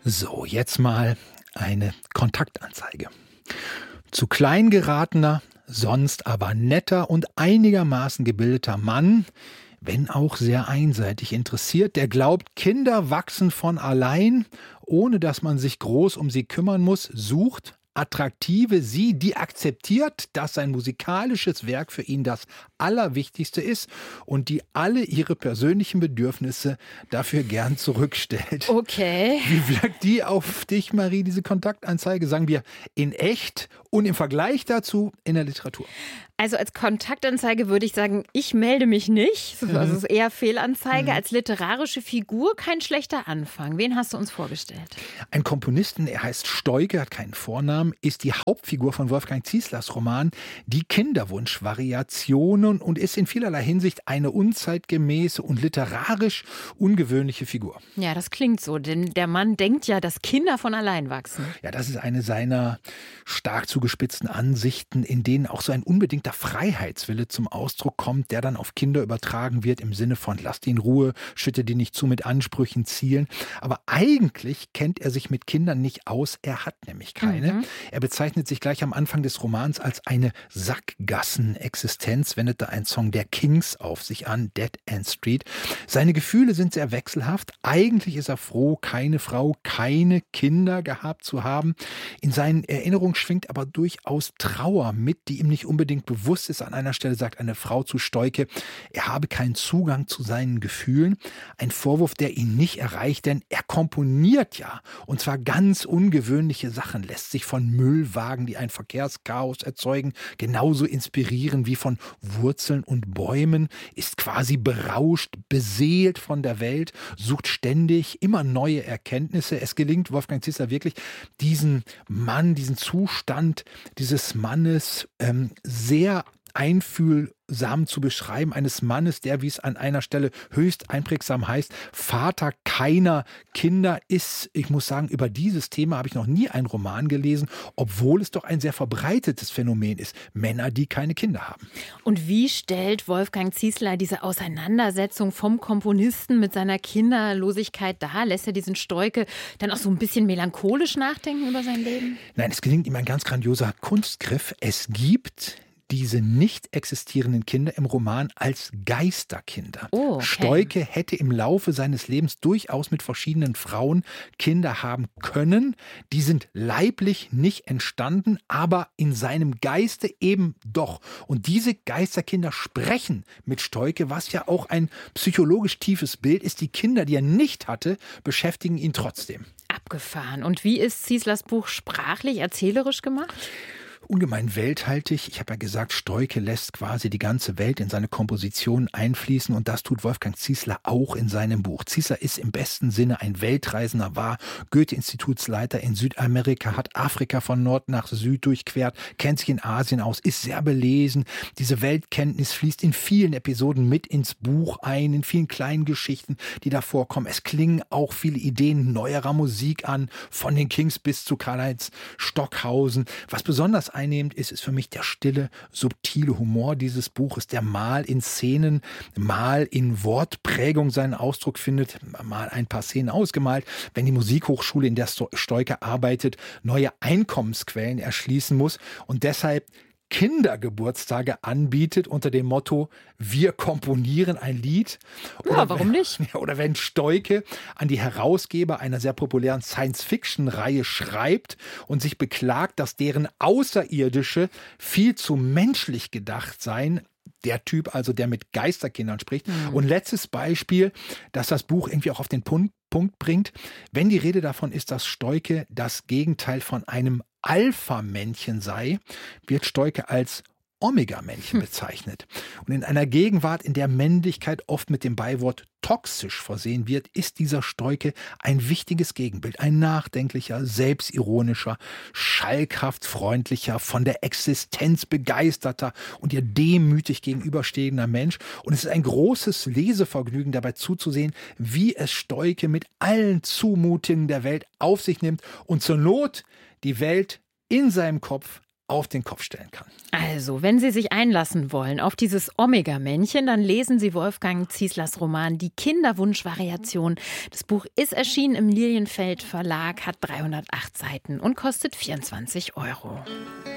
So, jetzt mal eine Kontaktanzeige. Zu klein geratener, sonst aber netter und einigermaßen gebildeter Mann, wenn auch sehr einseitig interessiert, der glaubt, Kinder wachsen von allein, ohne dass man sich groß um sie kümmern muss, sucht attraktive sie, die akzeptiert, dass sein musikalisches Werk für ihn das Allerwichtigste ist und die alle ihre persönlichen Bedürfnisse dafür gern zurückstellt. Okay. Wie wirkt die auf dich, Marie, diese Kontaktanzeige? Sagen wir in echt und im Vergleich dazu in der Literatur. Also als Kontaktanzeige würde ich sagen, ich melde mich nicht. Also es ist eher Fehlanzeige. Als literarische Figur kein schlechter Anfang. Wen hast du uns vorgestellt? Ein Komponisten, er heißt Stoike, hat keinen Vornamen, ist die Hauptfigur von Wolfgang Zieslers Roman Die Kinderwunsch-Variationen und ist in vielerlei Hinsicht eine unzeitgemäße und literarisch ungewöhnliche Figur. Ja, das klingt so, denn der Mann denkt ja, dass Kinder von allein wachsen. Ja, das ist eine seiner stark zugespitzten Ansichten, in denen auch so ein unbedingter Freiheitswille zum Ausdruck kommt, der dann auf Kinder übertragen wird im Sinne von lass die in Ruhe, schütte die nicht zu mit Ansprüchen, Zielen. Aber eigentlich kennt er sich mit Kindern nicht aus, er hat nämlich keine. Er bezeichnet sich gleich am Anfang des Romans als eine Sackgassenexistenz, wendet da ein Song der Kings auf sich an, Dead End Street. Seine Gefühle sind sehr wechselhaft. Eigentlich ist er froh, keine Frau, keine Kinder gehabt zu haben. In seinen Erinnerungen schwingt aber durchaus Trauer mit, die ihm nicht unbedingt bewusst ist. An einer Stelle sagt eine Frau zu Stoike, er habe keinen Zugang zu seinen Gefühlen. Ein Vorwurf, der ihn nicht erreicht, denn er komponiert ja. Und zwar ganz ungewöhnliche Sachen, lässt sich von Müllwagen, die ein Verkehrschaos erzeugen, genauso inspirieren wie von Wurzeln und Bäumen, ist quasi berauscht, beseelt von der Welt, sucht ständig immer neue Erkenntnisse. Es gelingt Wolfgang Ziesler wirklich, diesen Mann, diesen Zustand dieses Mannes sehr einfühlsam zu beschreiben, eines Mannes, der, wie es an einer Stelle höchst einprägsam heißt, Vater keiner Kinder ist. Ich muss sagen, über dieses Thema habe ich noch nie einen Roman gelesen, obwohl es doch ein sehr verbreitetes Phänomen ist. Männer, die keine Kinder haben. Und wie stellt Wolfgang Ziesler diese Auseinandersetzung vom Komponisten mit seiner Kinderlosigkeit dar? Lässt er diesen Stoike dann auch so ein bisschen melancholisch nachdenken über sein Leben? Nein, es gelingt ihm ein ganz grandioser Kunstgriff. Es gibt diese nicht existierenden Kinder im Roman als Geisterkinder. Oh, okay. Stoike hätte im Laufe seines Lebens durchaus mit verschiedenen Frauen Kinder haben können. Die sind leiblich nicht entstanden, aber in seinem Geiste eben doch. Und diese Geisterkinder sprechen mit Stoike, was ja auch ein psychologisch tiefes Bild ist. Die Kinder, die er nicht hatte, beschäftigen ihn trotzdem. Abgefahren. Und wie ist Zieslers Buch sprachlich, erzählerisch gemacht? Ungemein welthaltig. Ich habe ja gesagt, Stoike lässt quasi die ganze Welt in seine Komposition einfließen und das tut Wolfgang Ziesler auch in seinem Buch. Ziesler ist im besten Sinne ein Weltreisender, war Goethe-Institutsleiter in Südamerika, hat Afrika von Nord nach Süd durchquert, kennt sich in Asien aus, ist sehr belesen. Diese Weltkenntnis fließt in vielen Episoden mit ins Buch ein, in vielen kleinen Geschichten, die da vorkommen. Es klingen auch viele Ideen neuerer Musik an, von den Kings bis zu Karl-Heinz Stockhausen. Was besonders einnehmend ist für mich der stille, subtile Humor dieses Buches, der mal in Szenen, mal in Wortprägung seinen Ausdruck findet, mal ein paar Szenen ausgemalt, wenn die Musikhochschule, in der Stoike arbeitet, neue Einkommensquellen erschließen muss und deshalb Kindergeburtstage anbietet unter dem Motto, wir komponieren ein Lied. Ja, warum nicht? Oder wenn Stoike an die Herausgeber einer sehr populären Science-Fiction-Reihe schreibt und sich beklagt, dass deren Außerirdische viel zu menschlich gedacht seien. Der Typ also, der mit Geisterkindern spricht. Und letztes Beispiel, dass das Buch irgendwie auch auf den Punkt bringt. Wenn die Rede davon ist, dass Stoike das Gegenteil von einem Alpha-Männchen sei, wird Stoike als Omega-Männchen bezeichnet. Und in einer Gegenwart, in der Männlichkeit oft mit dem Beiwort toxisch versehen wird, ist dieser Stoike ein wichtiges Gegenbild. Ein nachdenklicher, selbstironischer, schalkhaft freundlicher, von der Existenz begeisterter und ihr demütig gegenüberstehender Mensch. Und es ist ein großes Lesevergnügen, dabei zuzusehen, wie es Stoike mit allen Zumutungen der Welt auf sich nimmt und zur Not die Welt in seinem Kopf auf den Kopf stellen kann. Also, wenn Sie sich einlassen wollen auf dieses Omega-Männchen, dann lesen Sie Wolfgang Zieslers Roman Die Kinderwunsch-Variation. Das Buch ist erschienen im Lilienfeld Verlag, hat 308 Seiten und kostet 24 €.